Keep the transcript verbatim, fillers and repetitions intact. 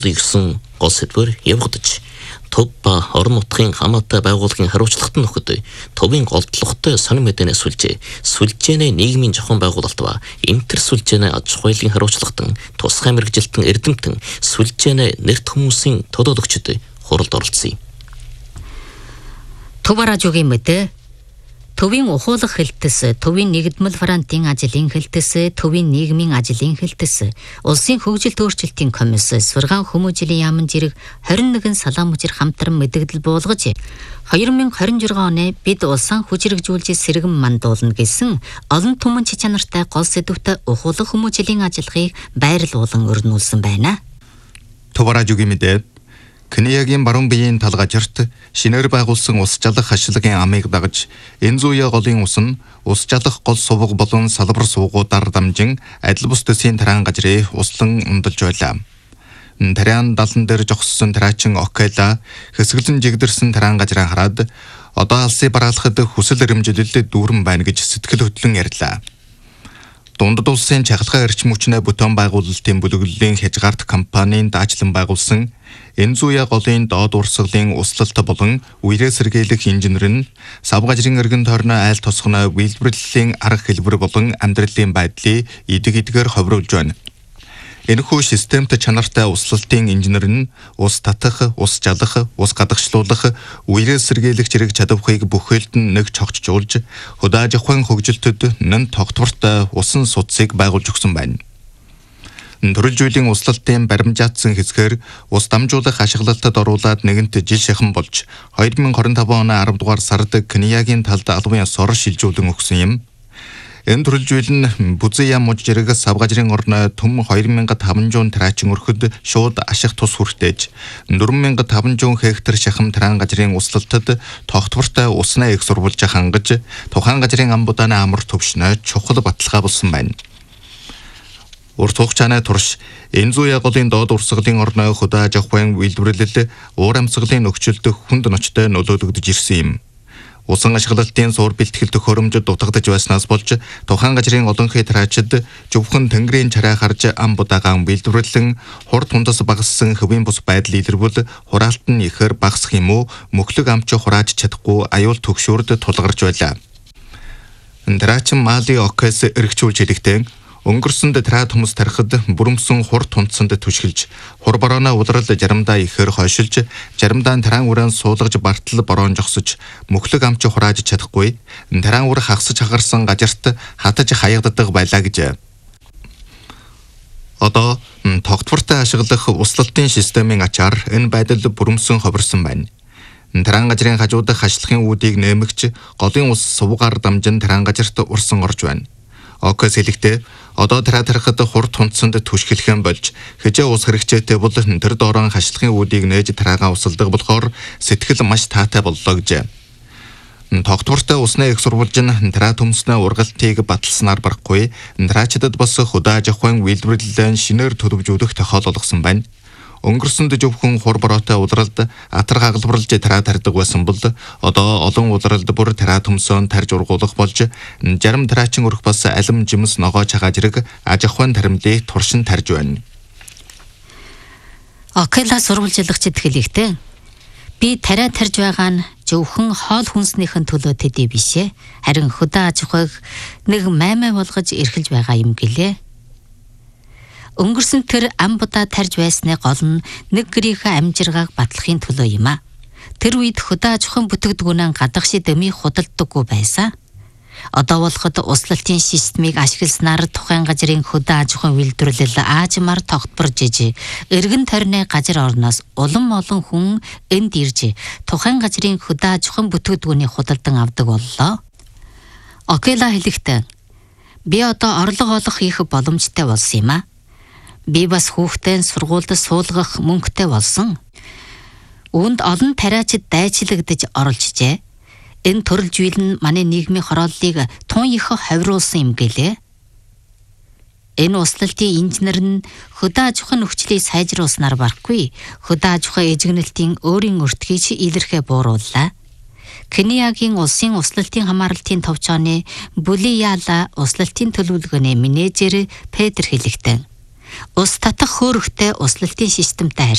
гэсэн гол сэдвээр явагдаж төв ба орон нутгийн хамаатай байгууллагын хариуцлагат нь нөхөд төвийн голдлоготой сонин мэдээнэ сүлжээ, сүлжээний нийгмийн зохион байгуулалт ба эмтэр сүлжээний аж ахуйлын хариуцлагатан тусгай мэргэжилтэн эрдэмтэн сүлжээний нэрт хүмүүсийн төлөөлөгчд хуралд оролцсон юм. Төв радиогийн мэдээ төвийн ухуулах хэлтэс, төвийн нэгдмэл фронтын ажлын хэлтэс, төвийн нийгмийн ажлын хэлтэс, улсын хөгжил өөрчлөлтийн комисс, Сургаан хүмүүжлийн яамн зэрэг хорин нэгэн салаан мужир хамтран мэдэгдэл буулгаж хоёр мянга хорин жургаан оны бид улсаа хүчирхжүүлж сэргэн мандуулна гэсэн олон түмэн ч чанартай гол сэдвүүтэй ухуулах хүмүүжлийн ажиллагааг байрлуулан өрнүүлсэн байна. Төв радиогийн мэдээ Кениягийн баруун биеийн талгажирт шинээр байгуулсан ус жалах ашиглагын амыг дагаж Энзуя голын ус нь ус жалах гол сувг болон салбар суугуудаар дамжин адил бус төсийн тараан газрыг услан ундалж байлаа. Тариан далан дээр жогссон тараачин Окела хэсгэлэн жигдэрсэн тараан газраа хараад одоо алсыг бараалахад хүсэл эрмжилэлд дүүрэн байна гэж сэтгэл хөдлөн ярьлаа. Дундад улсын чахалгай эрчим хүчний бүтээн байгуулалтын бүлэглэлийн хязгаарт компанийн даажлан байгуулсан Энзуя голын доод урсгалын услалт болон үерээ сэргийлэх инженер нь сав газрын эргэн тойрны айл тосгоны үйлдвэрлэлийн арга хэлбэр болон амьдралын байдлыг идэг идгээр ховруулж байна. Энэхүү системт чанартай услалтын инженер нь ус татах, ус жалах, ус гадагшлуулах, үерээ сэргийлэх зэрэг чадварыг бүхэлд нь нэг чогтжуулж, хөдөө аж ахуйн хөгжилтөд нэн тогтвортой усан судсыг байгуулж өгсөн байна. Төрөлжүүлэн услалтын баримжаатсан хэсгээр ус дамжуулах ашиглалтад оруулаад нэгэнт жил шахан болж хоёр мянга хорин таван оны арав дугаар сард Кениягийн талд албан ёсоор шилжүүлэн өгсөн юм. Энэ төрөлжүүл нь Бузия муж зэрэг сав газрын орны төм хоёр мянга таван зуун тараачин өрхөд шууд ашиг тус хүртээж дөрвөн мянга таван зуун хектар шахам тараан газрын услалтад тогтвортой уснаа их сурвалж хангаж тухайн газрын амбудааны амар төвшнөө чухал баталгаа болсон байна. Урт хугацааны турш Энзуя голын доод урсгалын орны хөдөө аж ахуйн үйлдвэрлэл уур амьсгалын нөхцөлд хүнд ночтой нөлөөлөгдөж ирсэн юм. Усан ашиглалтын суур бэлтгэл төхөөрөмжөд дутагдж байснаас болж тухайн газрын олонхий тараачид зөвхөн тэнгэрийн чараа харж ам будагаан бэлдвэрлэн хурд тундас багассан хөвийн бус байдал илэрвэл хураалт нь ихээр багасах юм уу мөхлөг амч хурааж чадахгүй аюул төгшөөрд тулгарч байлаа. Тараачин Мали Окес эргчүүлж хэлэхдээ өнгөрсөнд тараад хүмүүс тарихад бүрэмсэн хур тунцсанд түшгэлж, хур борооно улрал жарамдаа ихээр хойшилж, жарамдаа тараан үрэн суулгаж бартал бороон жогсож, мөхлөг амч хурааж чадахгүй, тараан үр хагсаж хагарсан газарт хатаж хаягддаг байлаа гэж. Одоо тогтвортой ашиглах услалтын системийн ачаар энэ байдал бүрэмсэн ховирсон байна. Тараан газрын хажуудах хашлахын үүдийг нэмэгч, голын ус сувгаар дамжин тараан газарт урсан орж байна. Окес хэлэхдээ одоо тараа тарахад хур тунцсанд түшгэлхэн болж хэжээ ус хэрэгцээтэй бол тэр доорон хашлахын үүдийг нээж тараагаа усалдаг болохоор сэтгэл маш таатай боллоо гэж. Тогтвортой усны их сурвалж нь тараа төмснөө ургалтыг баталснаар барахгүй тараачдад бас хөдөө аж ахуйн үйлдвэрлэлэн шинээр төлөвжүүлэх тохиолдол олгосон байна. Өнгөрсөнд зөвхөн хур бороотой улралд атар хагалбарлж тараа тарьдаг байсан бол одоо олон улралд бүр тараа төмсөн тарж ургуулах болж жарим тараачин өрх бас алим жимс ногоо чагаа зэрэг аж ахуйн таримлыг туршин тарж байна. Окела сурвалжлагчид хэлэхдээ би тараа тарж байгаа нь зөвхөн хоол хүнснийхэн төлөө төдий бишээ. Харин хөдөө аж ахуйг нэг маймай болгож эрхэлж байгаа юм гэлээ. Өнгөрсөн тэр амбудаа тарж байсны гол нь нэг гэрийнхээ амжиргааг батлахын төлөө юм а. Тэр үед хөдөө аж ахуйн бүтээгдэхүүнээ гадагшид өмийг худалдаггүй байсан. Одоо болоход услалтын системийг ашигласнаар тухайн газрын хөдөө аж ахуйн үйлдвэрлэл аажмаар тогтворж иж, эргэн тойрны газар орноос улам олон хүн энд ирж тухайн газрын хөдөө аж ахуйн бүтээгдэхүүнийг худалдан авдаг боллоо. Окела хэлэхдээ би одоо орлого олох их боломжтой болсон юм а. Би бас хүүхдээ сургуульд суулгах мөнгөтэй болсон. Үүнд олон тариачид дайчлагдж оролцжээ. Энэ төрөлжүүл нь манай нийгмийн хорооллыг тун их ховируулсан юм гэлээ. Энэ услалтын инженер нь хөдөө аж ахуйн нөхцөлийг сайжруулснаар барахгүй, хөдөө аж ахуйн эзэгнэлтийн өөрийн өртгийг илэрхээ буурууллаа. Кениягийн улсын услалтын хамгаалалтын товчооны Булияла услалтын төлөвлөгөөний менежер Петр хэлэхдээ ус татах хөөрхтэй услалтын системтэй